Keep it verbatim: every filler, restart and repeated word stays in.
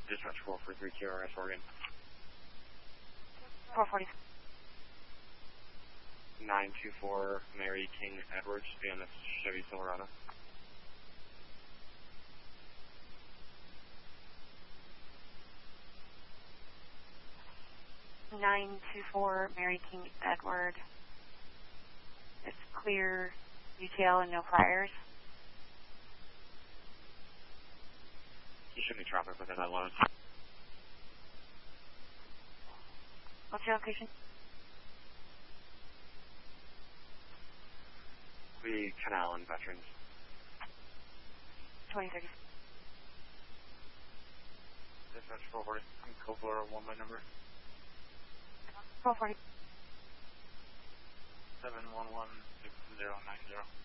Dispatch four forty-three Q R S Oregon. four forty. nine two four Mary King Edwards, B M S Chevy Silverado. nine two four Mary King Edward. It's clear U T L and no priors. You should be traffic within that load. What's your location? The Canal and Veterans. twenty thirty. Dispatch four forty. I'm Coppola, one my number. four forty. seven one one six zero nine zero.